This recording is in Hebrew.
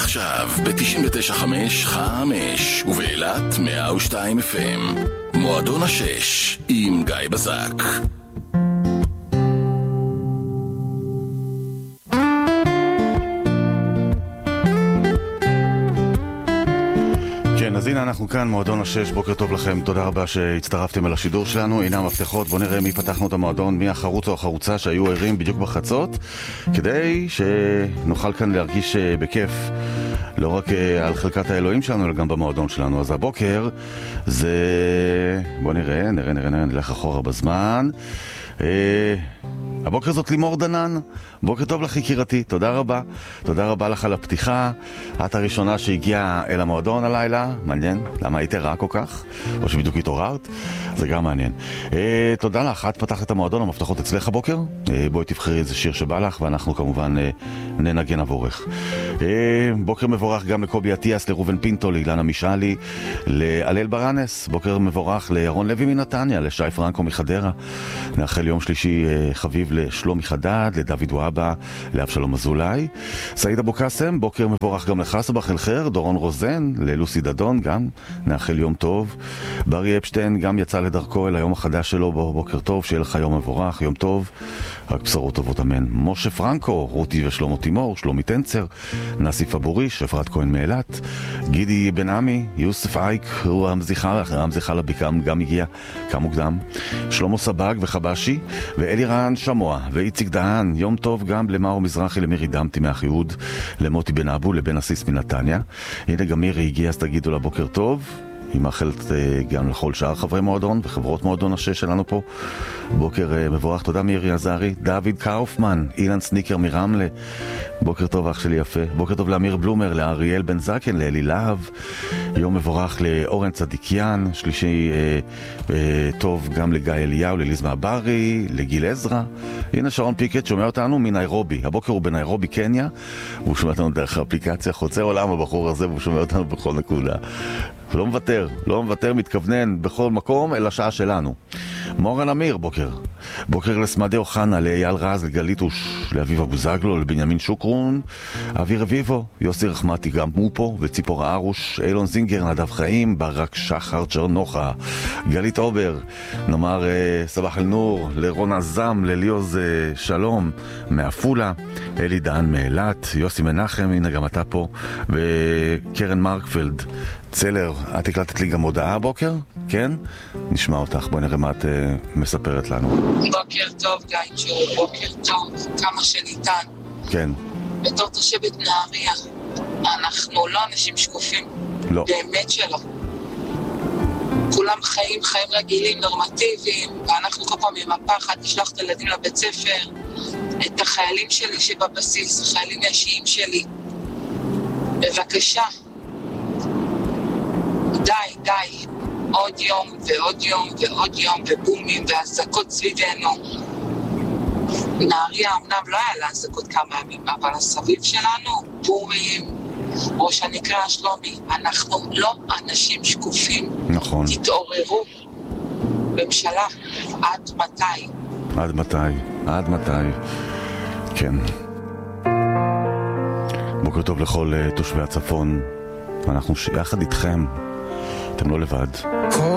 עכשיו ב-99.5 5 ובאילת 102 FM. מועדון השש עם גיא בזק. אז הנה אנחנו כאן, מועדון השש, בוקר טוב לכם, תודה רבה שהצטרפתם אל השידור שלנו. הנה המפתחות, בואו נראה מי פתחנו את המועדון, מי החרוץ או החרוצה שהיו ערים בדיוק בחצות, כדי שנוכל כאן להרגיש בכיף לא רק על חלקת האלוהים שלנו, אלא גם במועדון שלנו. אז הבוקר זה, בואו נראה, נלך אחורה בזמן. הבוקר זאת לימור דנן, בוקר טוב לך יקירתי, תודה רבה לך על הפתיחה. את הראשונה שהגיעה אל המועדון הלילה, מעניין, למה היית רע כל כך? או שבדיוק התעוררת? זה גם מעניין. תודה לך, את פתחת את המועדון, המפתחות אצלך הבוקר, בואי תבחרי איזה שיר שבא לך ואנחנו כמובן ננגן עבורך. בוקר מבורך גם לקובי עטיאס, לרובן פינטו, לאילנה משאלי, לאלל ברנס, בוקר מבורך לירון לוי מנתניה, לשי פרנקו מחדרה, נאחל יום שלישי חביב לשלומי חדד, לדוד וואבה, לאבשלום אזולאי, סעיד אבו קאסם, בוקר מבורך גם לחסבח אלחר, דורון רוזן, ללוסי דדון, גם נאחל יום טוב. ברי אפשטיין גם יצא לדרכו אל היום החדש שלו, בוקר טוב, שיהיה לך יום מבורך, יום טוב, רק בשורות טובות אמן. משה פרנקו, רותי ושלמה תימור, שלומי טנצר, נסיף אבוריש, אפרת כהן מאילת, גידי בן עמי, יוסף אייק, הוא המזיחה לביקם, גם הגיע כמה מוקדם, שלמה סבג וחבשי, ואלירן שמוע ואיציק דהן, יום טוב גם למאור מזרחי, למירי דמתי מאחיהוד, למוטי בן אבו, לבן אסיס מנתניה. הנה גם מירי הגיעה, אז תגידו לה בוקר טוב. היא מאחלת גם לכל שאר חברי מועדון וחברות מועדון השש שלנו פה. בוקר מבורך, תודה מירי עזרי, דוד קאופמן, אילן סניקר מרמלה, בוקר טוב אח שלי יפה, בוקר טוב לאמיר בלומר, לאריאל בן זקן, לאלי להב, יום מבורך לאורן צדיקיאן, שלישי טוב גם לגיא אליהו, לליזמה ברי, לגיל עזרא. הנה שרון פיקט שומע אותנו מניירובי, הבוקר הוא בניירובי קניה, והוא שומע אותנו דרך האפליקציה חוצה עולם הבחור הזה, והוא שומע אותנו בכל נקודה. לא מוותר, מתכוונן בכל מקום אל השעה שלנו. מורן אמיר, בוקר לסמדי אוחנה, לאייל רז, לגליטוש, לאביב אבוזגלו, לבנימין שוקרון, אבי רביבו, יוסי רחמתי גם הוא פה, וציפור הארוש, אילון זינגר, נדב חיים, ברק שחר צ'רנוחה, גלית אובר, נאמר סבח אל נור, לרון עזם, לליוז שלום מאפולה, אלי דהן מאילת, יוסי מנחם, הנה גם אתה פה, וקרן מרקפלד צלר, את הקלטת לי גם הודעה הבוקר? כן? נשמע אותך, בואי נראה מה את מספרת לנו. בוקר טוב גיא, בוקר טוב, כמה שניתן. כן. בתור תושבת נהריה, אנחנו לא אנשים שקופים. לא. באמת שלא. כולם חיים רגילים, נורמטיביים, ואנחנו כל פעם עם הפחד, נשלח את הילדים לבית ספר, את החיילים שלי שבבסיס, החיילים האישיים שלי. בבקשה. די, עוד יום ועוד יום ועוד יום ובומים והזקות סביבנו. נהריה אמנם לא היה לה הזקות כמה ימים, אבל הסביב שלנו בומים, או שנקרא שלומי, אנחנו לא אנשים שקופים. נכון. תתעוררו. ממשלה, עד מתי? כן. בוקר טוב לכל תושבי הצפון, אנחנו יחד איתכם, אתם לא לבד.